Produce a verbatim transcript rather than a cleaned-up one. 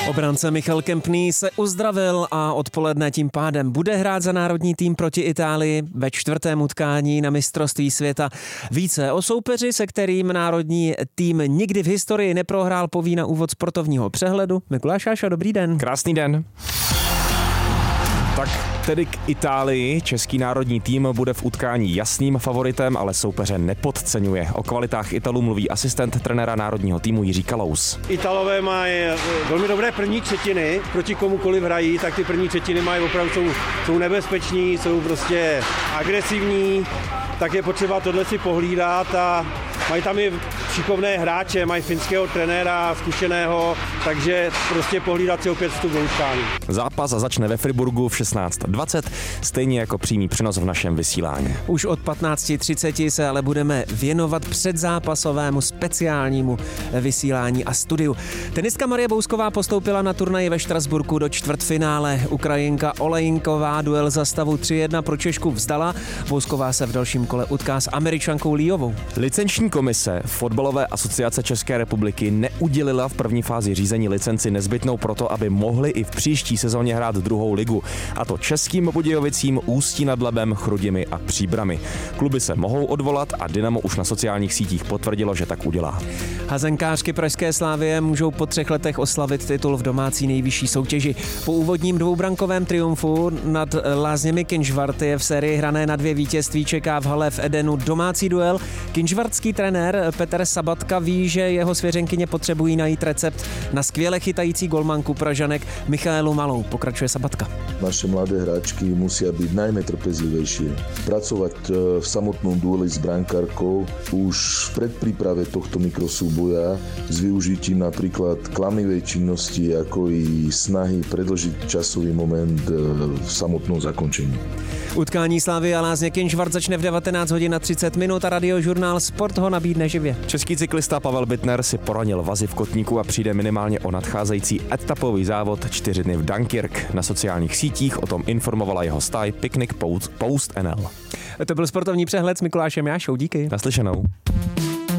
Obránce Michal Kempný se uzdravil a odpoledne tím pádem bude hrát za národní tým proti Itálii ve čtvrtém utkání na mistrovství světa. Více o soupeři, se kterým národní tým nikdy v historii neprohrál, poví na úvod sportovního přehledu Mikuláš Jáša. Dobrý den. Krásný den. Tak tedy k Itálii. Český národní tým bude v utkání jasným favoritem, ale soupeře nepodceňuje. O kvalitách Italů mluví asistent trenéra národního týmu Jiří Kalous. Italové mají velmi dobré první třetiny, proti komukoliv hrají, tak ty první třetiny mají opravdu, jsou, jsou nebezpeční, jsou prostě agresivní, tak je potřeba tohle si pohlídat a mají tam i šikovné hráče, mají finského trenéra, zkušeného, takže prostě pohlídat si opět vstup do utkání. Zápas začne ve Friburgu v šestnáct dvacet, stejně jako přímý přenos v našem vysílání. Už od patnáct třicet se ale budeme věnovat předzápasovému speciálnímu vysílání a studiu. Tenistka Marie Bousková postoupila na turnaji ve Štrasburku do čtvrtfinále. Ukrajinka Olejniková duel za stavu tři jedna pro Češku vzdala. Bousková se v dalším kole utká s Američankou Líovou. Licenční komise Fotbalové asociace České republiky neudělila v první fázi řízení licenci nezbytnou proto, aby mohli i v příští sezóně hrát druhou ligu. A to Českým Budějovicím, Ústí nad Labem, Chrudimi a Příbrami. Kluby se mohou odvolat a Dynamo už na sociálních sítích potvrdilo, že tak udělá. Hazenkářky pražské Slavie můžou po třech letech oslavit titul v domácí nejvyšší soutěži. Po úvodním dvoubrankovém triumfu nad Lázněmi Kynžvart je v sérii hrané na dvě vítězství čeká v hale v Edenu domácí duel. Kynžvartský trenér Petr Sabatka ví, že jeho svěřenkyně potřebují najít recept na skvěle chytající golmanku Pražanek Michaelu Malou. Pokračuje Sabatka. Naše mladé hráčky musia byť najmä trpezlivejšie. Pracovať v samotnom dueli s brankárkou už v predpríprave tohto mikrosúboja s využitím napríklad klamivej činnosti, ako i snahy predĺžiť časový moment v samotnom zakončení. Utkání Slavie a Lázně Kynžvart začne v devatenáct hodin a třicet minut a radiožurnál Sport ho nabídne živě. Český cyklista Pavel Bittner si poranil vazy v kotníku a přijde minimálně o nadcházející etapový závod čtyři dny v Dunkirk. Na sociálních sítích o tom informovala jeho stáj Picnic Post, Post N L. To byl sportovní přehled s Mikulášem Jášou. Díky. Naslyšenou.